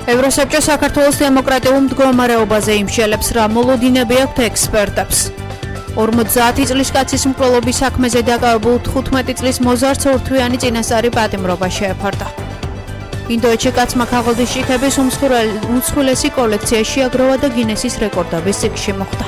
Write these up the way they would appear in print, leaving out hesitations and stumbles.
ევროსაბჭო საქართველოს დემოკრატიულ მდგომარეობაზე იმშელებს, რა მოლოდინები აქვთ ექსპერტებს. 50 წლის კაცის მკვლელობის საქმეზე დაკავებულ 15 წლის მოზარდს ორთვიანი წინასწარი პატიმრობა შეეფარდა. ინდოეთში კაცმა ქაღალდის ჭიქების უმსხვილესი კოლექცია შეაგროვა და გინესის რეკორდების წიგნში მოხვდა.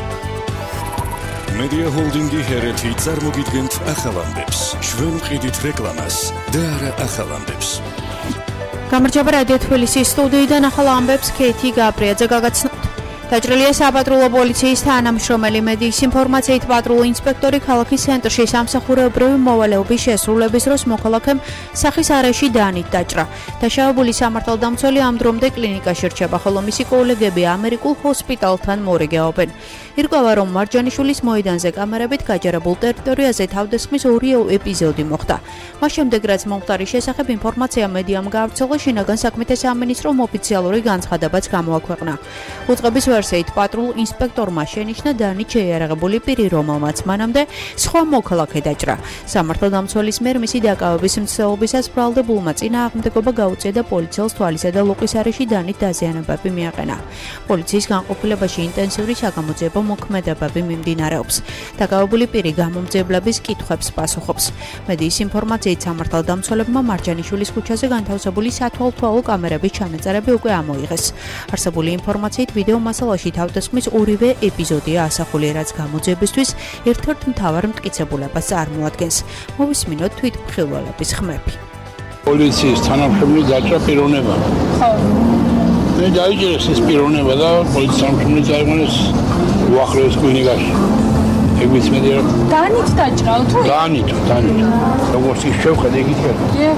Media Holding-ი ჰერეთი წარმოგიდგენთ ახალ ამბებს. ჩვენ ვყიდით რეკლამას და არა ახალ ამბებს. გამარჯობა რადიო თბილისის სტუდიიდან ახალ ამბებს ქეითი გაბრიაძე გაგაცნობთ. დაჭრილია საპატრულო პოლიციის თანამშრომელი მედიის ინფორმაციით პატრულო ინსპექტორი ქალაქის ცენტრში სამსახურეობრივი მოვალეობის შესრულების დროს მოქალაქემ სახის არეში დანით დაჭრა. დაშავებული სამართალდამცველი ამ დრომდე კლინიკაში რჩება, ხოლო მისი კოლეგები ამერიკულ ჰოსპიტალთან მორიგეობენ. ირკვევა, რომ მარჯანიშვილის მოედანზე კამერებით გაჯერებულ ტერიტორიაზე თავდასხმის 2 ეპიზოდი მოხდა. მას შემდეგ, რაც მომხდარის შესახებ ინფორმაცია მედიამ გაავრცელა, შინაგან საქმეთა სამინისტრომ ოფიციალური განცხადებაც გამოაქვეყნა. უწყების ვერსიით პატრულ ინსპექტორმა შენიშნა დანით შეიარაღებული პირი, რომელმაც მანამდე სხვა მოქალაქე დაჭრა. სამართალდამცველის მიერ მისი დაკავების მცდელობისას ბრალდებულმა წინააღმდეგობა გაუწია და პოლიციელს თვალისა და ლოყის არეში დანით დაზიანებები მიაყენა. პოლიციის განყოფილებაში ინტენსიური საგამოძიებო მოქმედებები მიმდინარეობს. დაკავებული პირი გამომძიებლების კითხვებს პასუხობს. მედიის ინფორმაციით სამართალდამცველებმა მარჯანიშვილის ქუჩაზე განთავსებული სათვალთვალო კამერების ჩანაწერები უკვე ამოიღეს. არსებული ინფორმაციით ვიდეო მასალაში თავდასხმის 2 ეპიზოდია ასახული, რაც გამოძიებისთვის ერთ-ერთ მთავარ მტკიცებულებას წარმოადგენს. მოვისმინოთ თვითმხილველების ხმები. პოლიციის თანამშრომელი დაჭრა პიროვნება. ხო. მე დაიჭირეს ეს პიროვნება და პოლიციის თანამშრომელი წაიყვანეს უახლოეს კლინიკაში. ეგ ვიცმედი რა. დანით დაჭრა თუ? დანით. როგორც ის შევხედე იგივე.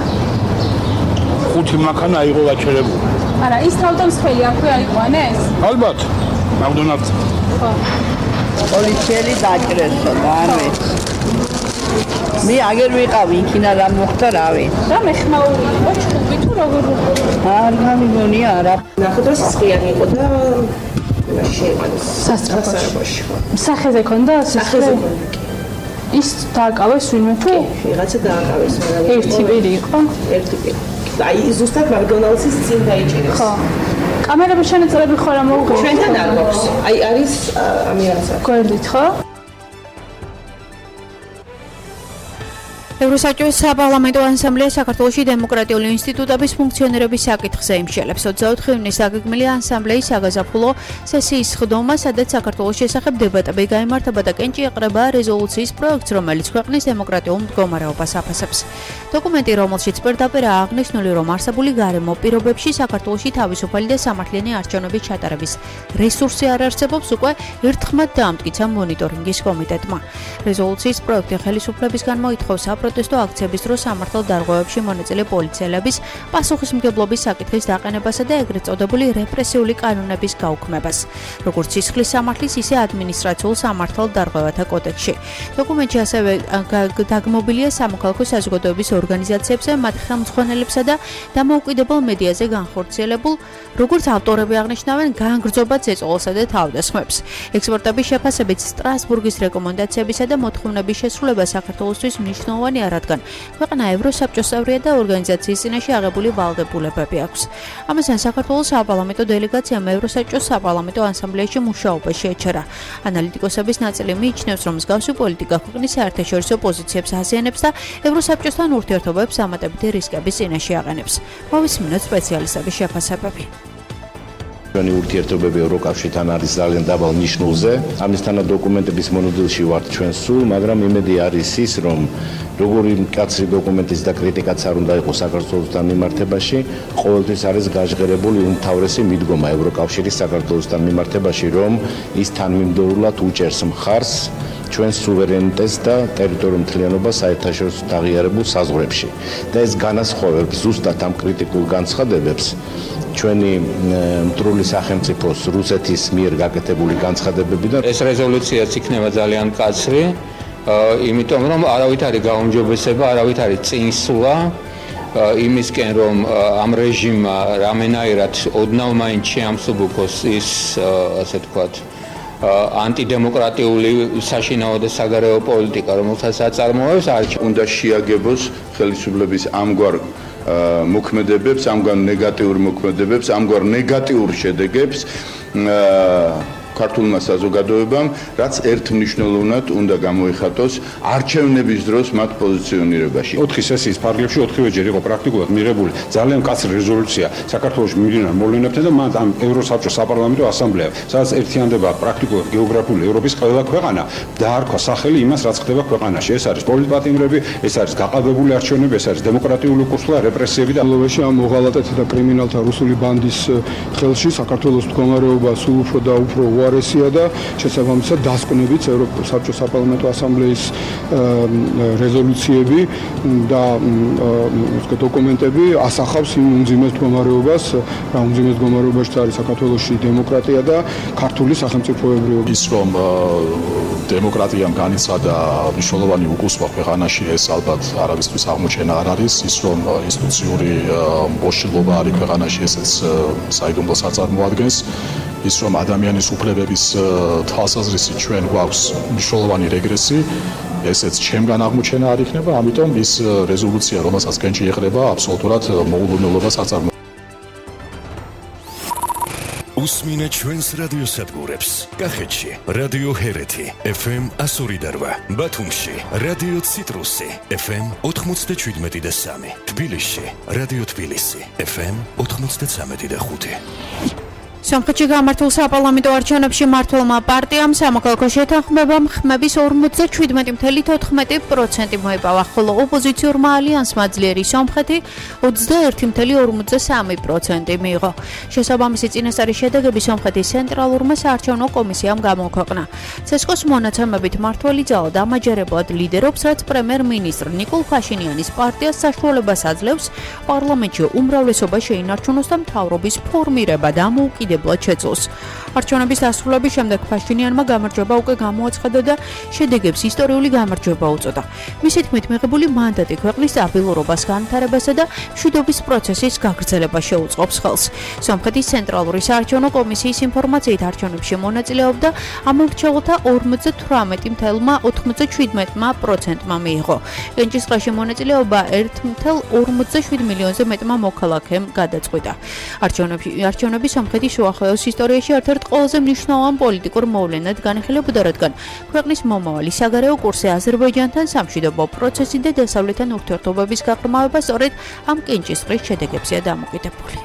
ხუთი მანქანა აიღო გაჩერებული. არა, ის თავდამსხმელი აქვე აიყვანეს? ალბათ. მაგდონალდს. ხო. პოლიციელი დაჭრესო და არ ვიცი. მე აგერ ვიყავი, იქინა რა მოხდა რა ვიცი. რა მეხმაური იყო ჩხუბი თუ როგორ? არ გამიგონია არა. ნახოთ რომ სისხლიანი იყო და შეიყვანეს სასწრაფოში. სახეზე ქონდა? სახეზე ქონდა. ის დააკავეს ვინმე თუ? ვიღაცა დააკავეს, მაგრამ ერთი პირი იყო? ერთი პირი. აი ზუსტად მაგდონალდსის წინ დაიჭირეს. ხო. კამერების ჩანაწერები ხო რა მოუგო? ჩვენთან არ გვაქვს. აი არის ამირანსა. გვერდით ხო? ევროსაბჭოს საპარლამენტო ანსამბლეა საქართველოში დემოკრატიული ინსტიტუტების ფუნქციონირების საკითხზე იმშელებს. 24 ივნისს დაგეგმილი ანსამბლეის საგაზაფხულო სესიის ხდომა, სადაც საქართველოს შესახებ დებატები გაიმართება და კენჭი ეყრება რეზოლუციის პროექტს, რომელიც ქვეყნის დემოკრატიულ მდგომარეობას აფასებს. დოკუმენტი, რომელშიც პირდაპირ აღნიშნული, რომ არსებული გარემო პირობებში საქართველოში თავისუფალი და სამართლიანი არჩევნების ჩატარების რესურსი არ არსებობს, უკვე ერთხმად დაამტკიცა მონიტორინგის კომიტეტმა. რეზოლუციის პროექტი ხელისუფლებისგან მოითხოვს პროტესტო აქციების დროს სამართალდარღვევებში მონაწილე პოლიციელების პასუხისმგებლობის საკითხის დაყენებასა და ეგრეთ წოდებული რეპრესიული კანონების გაუქმებას, როგორც სისხლის სამართლის, ისე ადმინისტრაციულ სამართალდარღვევათა კოდექსში. დოკუმენტში ასევე დაგმობილია სამოქალაქო საზოგადოების ორგანიზაციებზე, მათ ხელმძღვანელებსა და დამოუკიდებელ მედიაზე განხორციელებულ, როგორც ავტორები აღნიშნავენ, განგრძობად ზეწოლასა და თავდასხმებს. ექსპერტების შეფასებით სტრასბურგის რეკომენდაციებისა და მოთხოვნების შესრულება საქართველოსთვის მნიშვნელოვანია, რადგან ქვეყანა ევროსაბჭოს წევრია და ორგანიზაციის წინაშე აღებული ვალდებულებები აქვს. ამასთან საქართველოს საპარლამენტო დელეგაციამ ევროსაბჭოს საპარლამენტო ანსამბლეაში მუშაობა შეეჩერა. ანალიტიკოსების ნაწილი მიიჩნევს, რომ მსგავსი პოლიტიკა ქვეყნის საერთაშორისო პოზიციებს აზიანებს და ევროსაბჭოსთან ურთიერთობებს ამატებითი რისკების წინაშე აყენებს. მოვისმინოთ სპეციალისტების შეფასებები. ჩვენი ურთიერთობები ევროკავშირთან არის ძალიან დაბალ ნიშნულზე. ამისთანა დოკუმენტების მონოდილში ვართ ჩვენ სულ, მაგრამ იმედი არის ის, რომ როგორი მკაცრი დოკუმენტის და კრიტიკაც არ უნდა იყოს საქართველოსთან მიმართებაში, ყოველთვის არის გაჟღერებული უმთავრესი მიდგომა ევროკავშირის საქართველოსთან მიმართებაში, რომ ის თანმიმდევრულად უჭერს მხარს ჩვენ სუვერენიტეტს და ტერიტორიულ მთლიანობას საერთაშორისო აღიარებულ საზღვრებში. და ეს განასხვავებს ზუსტად ამ კრიტიკულ განცხადებებს ჩვენი მტრული სახელმწიფოს რუსეთის მიერ გაკეთებული განცხადებებიდან. ეს რეზოლუციაც იქნება ძალიან მკაცრი, იმიტომ რომ არავით არის გაუმჯობესება, არავით არის წინსვლა იმისკენ, რომ ამ რეჟიმმა რამენაირად ოდნავ მაინც შეამსუბუქოს ის, ასე თქვათ, ანტიდემოკრატიული საშინაო და საგარეო პოლიტიკა, რომელსაც აწარმოებს არჩევნები. უნდა შეაგებოს ხელისუფლების ამგვარ მოქმედებებს, ამგვარ ნეგატიურ მოქმედებებს, ამგვარ ნეგატიურ შედეგებს ქართულმა საზოგადოებამ, რაც ერთმნიშვნელოვნად უნდა გამოიხატოს არჩევნების დროს მათ პოზიციონირებაში. 4 სესიის ფარგლებში 4-ვეჯერ იყო პრაქტიკულად მიღებული ძალიან მკაცრი რეზოლუცია საქართველოში მიმდინარე მოვლენებთან და მან ამ ევროსაბჭოს საპარლამენტო ასამბლეა, სადაც ერთიანდება პრაქტიკულად გეოგრაფიული ევროპის ყველა ქვეყანა დაარქვა სახელი იმას, რაც ხდება ქვეყანაში. ეს არის პოლიტპატიმრები, ეს არის გაყალბებული არჩევნები, ეს არის დემოკრატიული კურსი და რეპრესიები და ლოვეში ამ მოღალატეთა და კრიმინალთა რუსული ბანდის ხელში საქართველოს მდგომარეობა სულ უფრო და უფრო უარესია და შესაბამისად დასკვნებით ევროპის საბჭოს საპარლამენტო ასამბლეის რეზოლუციები და დოკუმენტები ასახავს იმ უმძიმეს მდგომარეობას, რა უმძიმეს მდგომარეობაში არის საქართველოში დემოკრატია და ქართული სახელმწიფოებრიობა. ის რომ დემოკრატიამ განიცადა მნიშვნელოვანი უკუსვა ქვეყანაში, ეს ალბათ არავისთვის აღმოჩენა არ არის. ის რომ ინსტიტუციური მოშლობა არის ქვეყანაში, ესეც საიდუმლოს აწარმოადგენს. ის რომ ადამიანის უფლებების თვალსაზრისით ჩვენ გვაქვს მნიშვნელოვანი რეგრესი, ესეც ჩემგან აღმოჩენა არ იქნება, ამიტომ ის რეზოლუცია, რომელსაც კენჭი ეყრება, აბსოლუტურად მოულოდნელობას აწარმოებს. უსმინეთ ჩვენს რადიოსადგურებს. კახეთში რადიო ჰერეთი FM 102.8, ბათუმში რადიო ციტრუსი FM 97.3, თბილისში რადიო თბილისი FM 93.5. სომხეთში გამართულ საპარლამენტო არჩევნებში მმართველმა პარტიამ სამოქალაქო შეთანხმებამ ხმების 47.14% მოიპავა, ხოლო ოპოზიციურმა ალიანსმა ძლიერი სომხეთი 21.43% მიიღო. შესაბამისი წინასწარი შედეგები სომხეთის ცენტრალურმა საარჩევნო კომისიამ გამოქვეყნა. ცესკოს მონაცემებით მმართველი ძალა დამაჯერებლად ლიდერობს, რაც პრემიერ-მინისტრ ნიკოლ ფაშინიანის პარტიას საშუალებას აძლევს პარლამენტში უმრავლესობა შეინარჩუნოს და მთავრობის ფორმირება დამოუკიდებლად შეძლოს. არჩევნების დასრულების შემდეგ ფაშინიანმა გამარჯვება უკვე გამოაცხადა და შედეგებს ისტორიული გამარჯვება უწოდა. მისი თქმით, მიღებული მანდატი ქვეყნის სტაბილურობას, განვითარებასა და მშვიდობის პროცესის გაგრძელებას შეუწყობს ხელს. სომხეთის ცენტრალური საარჩევნო კომისიის ინფორმაციით არჩევნებში მონაწილეობდა ამომრჩეველთა 58.97%-მა მიიღო. კენჭისყრაში მონაწილეობა 1.47 მილიონზე მეტმა მოქალაქემ გადაწყვიტა. არჩევნები სომხეთის უახლოეს ისტორიაში ერთ-ერთ ყველაზე მნიშვნელოვან პოლიტიკურ მოვლენად განიხილებოდა, რადგან ქვეყნის მომავალი საგარეო კურსი აზერბაიჯანთან სამშვიდობო პროცესი და დასავლეთთან ურთიერთობების გაღრმავება სწორედ ამ კენჭისყრის შედეგებზეა დამოკიდებული.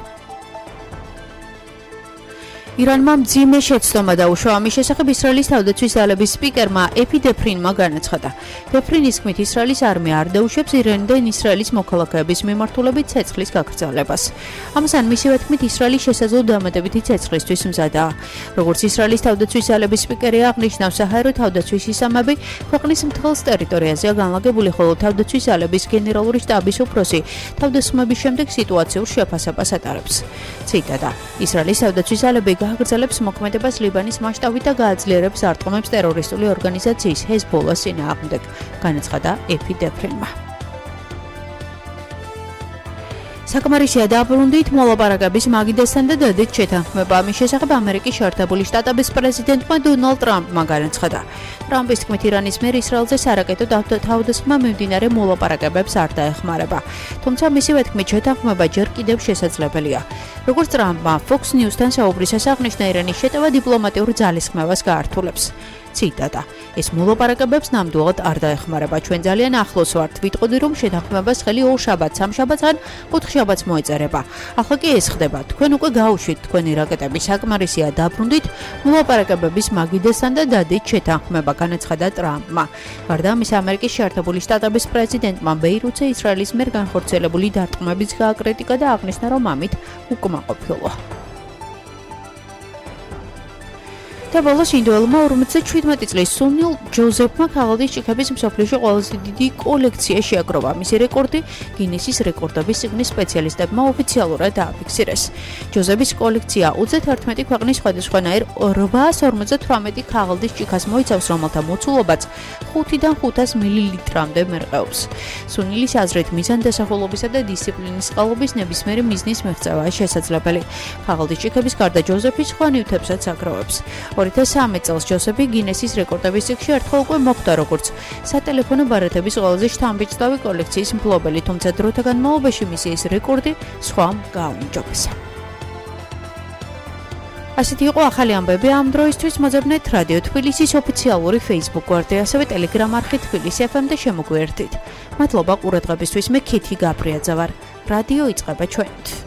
ირანმა მძიმე შეცდომა დაუშვა ამის შესახებ ისრაელის თავდაცვის ძალების სპიკერმა ეფი დეფრინმა განაცხადა. დეფრინის თქმით, ისრაელის არმია არ დაუშვებს ირანიდან ისრაელის მოქალაქეების მიმართულებით ცეცხლის გაგრძელებას. ამასთან მისივე თქმით, ისრაელი შესაძლო დამატებითი ცეცხლისთვის მზადაა. როგორც ისრაელის თავდაცვის ძალების სპიკერი აღნიშნა, საჰაერო თავდაცვის სისტემები ქვეყნის მთელ ტერიტორიაზეა განლაგებული, ხოლო თავდაცვის ძალების გენერალური შტაბის უფროსი თავდასხმების შემდეგ სიტუაციურ შეფასებას ატარებს. ციტატა: ისრაელის თავდაცვის ძალები გააგრძელებს მოქმედებას ლიბანის მასშტაბით და გააძლიერებს არტყმებს ტერორისტული ორგანიზაციის ჰეზბოლას წინააღმდეგ, განაცხადა ეფი დეფრინმა. საკმარისია დაბრუნდით მოლაპარაკების მაგიდასთან და დადით შეთანხმება. ამის შესახებ ამერიკის შეერთებული შტატების პრეზიდენტმა დონალდ ტრამპმა განაცხადა. ტრამპის თქმით, ირანის მიერ ისრაელზე სარაკეტო თავდასხმა მიმდინარე მოლაპარაკებებს არ დაეხმარება. თუმცა მისივე თქმით, შეთანხმება ჯერ კიდევ შესაძლებელია. როგორც ტრამპმა Fox News-თან საუბრისას აღნიშნა, ირანის შეტევა დიპლომატიურ ძალისხმევას გაართულებს. ციტატა: ეს მოლაპარაკებებს ნამდვილად არ დაეხმარება. ჩვენ ძალიან ახლოს ვართ. ვიტყოდი, რომ შეთანხმებას ხელი 2 შაბათს, 3 შაბათს ან 4 შაბათს მოეწერება. ახლა კი ეს ხდება. თქვენ უკვე გაუშვით თქვენი რაკეტები. საკმარისია დაბრუნდით მოლაპარაკებების მაგიდასთან და დადით შეთანხმება, განაცხადა ტრამპმა. გარდა ამისა, ამერიკის შეერთებული შტატების პრეზიდენტმა ბეირუთზე ისრაელის მიერ განხორციელებული დარტყმების გააკრიტიკა და აღნიშნა, რომ ამით უკმაყოფილოა. და ბოლოს ინდოელმა 57 წლის სუნილ ჯოზეფმა ქაღალდის ჭიქების მსოფლიოში ყველაზე დიდი კოლექცია შეაგროვა. მისი რეკორდი გინესის რეკორდების წიგნის სპეციალისტებმა ოფიციალურად დააფიქსირეს. ჯოზეფის კოლექცია 31 ქვეყნის სხვადასხვანაირ 858 ქაღალდის ჭიქას მოიცავს, რომელთა მოცულობაც 5-დან 500 მილilitrამდე მერყეობს. სუნილის აზრით, მიზანდასახულობისა და დისციპლინის წყალობის ნებისმიერი მიზნის მიღწევაა შესაძლებელი. ქაღალდის ჭიქების გარდა ჯოზეფი სხვა ნივთებსაც აგროვებს. 1993 წელს ჯოსეფი გინესის რეკორდების წიგნში ერთხელ უკვე მოხვდა როგორც სატელეფონო ბარათების ყველაზე შთამბეჭდავი კოლექციის მფლობელი, თუმცა დროთა განმავლობაში მისი ეს რეკორდი სხვამ გააუმჯობესა. ასეთი იყო ახალი ამბები ამ დროისთვის. მოძებნეთ რადიო თბილისის ოფიციალური Facebook გვერდი, ასევე Telegram არხი თბილისი FM და შემოგვიერთდით. მადლობა ყურადღებისთვის. მე ქეთი გაბრიაძე ვარ. რადიო იწყება ჩვენით.